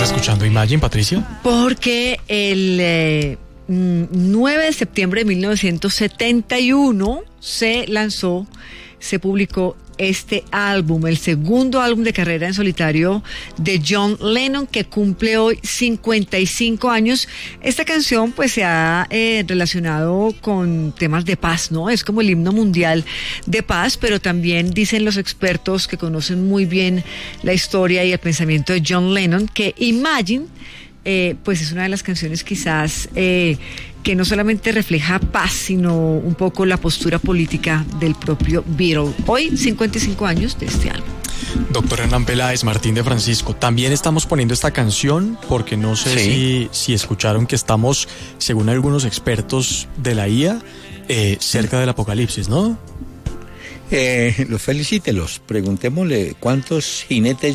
escuchando Imagine, Patricia? Porque el 9 de septiembre de 1971 se publicó este álbum, el segundo álbum de carrera en solitario de John Lennon, que cumple hoy 55 años. Esta canción pues se ha relacionado con temas de paz, ¿no? Es como el himno mundial de paz, pero también dicen los expertos que conocen muy bien la historia y el pensamiento de John Lennon que Imagine pues es una de las canciones quizás que no solamente refleja paz, sino un poco la postura política del propio Beatle. Hoy, 55 años de este álbum. Doctor Hernán Peláez, Martín de Francisco, también estamos poniendo esta canción porque no sé si escucharon que estamos, según algunos expertos de la IA, cerca del apocalipsis, ¿no? Felicítelos, preguntémosle cuántos jinetes